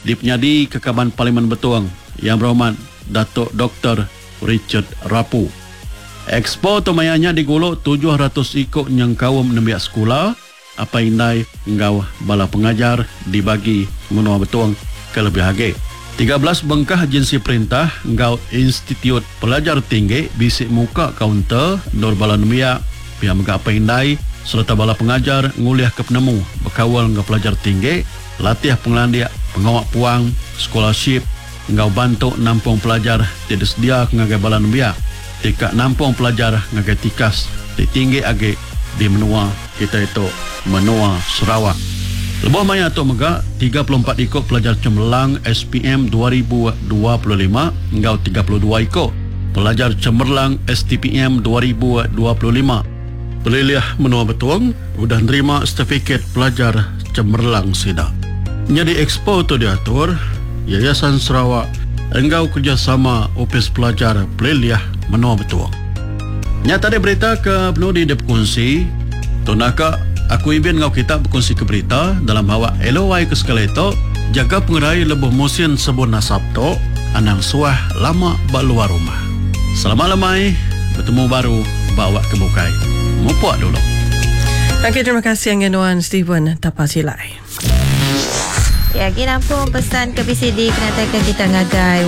di penyadi Kekaban Parlimen Betuang Yang Berhormat Datuk Dr. Richard Rapu. Expo tomayanya diguluk 700 ikut yang kawum nembiak sekolah apa indai ngau bala pengajar dibagi menua betuang ke lebih hage. 13 bengkah agensi perintah ngau Institut Pelajar Tinggi bisik muka kaunter nur bala nembiak pihak megak apa indai serta bala pengajar nguliah ke penemu berkawal ngau pelajar tinggi latih penglandiak pengawak puang scholarship ngau bantu nampung pelajar tidak sedia ngagai bala nembiak tika nampung pelajar ngagai tikas di tinggi age di menua kita itu menua Sarawak. Lebih maya tu mega 34 ikut pelajar cemerlang SPM 2025 ngau 32 ikut pelajar cemerlang STPM 2025. Peliliah menua Betuang udah nerima sertifikat pelajar cemerlang sida. Jadi expo tu diatur Yayasan Sarawak engkau kerjasama Opis Pelajar Peliliah menua Betuang. Nyata ada berita ke penuh di berkongsi tunaka aku ibin ngau kita berkongsi ke berita dalam hawa LOI ke sekali itu jaga pengerai lebih musim sebut nasab tu anang suah lama bak luar rumah. Selamat lamai bertemu baru bawa ke bukai. Mupuak dulu. Okey, terima kasih Anganuan Stephen Tapasilai. Ya, kita pun pesan ke PCD kena tekan kita ngagai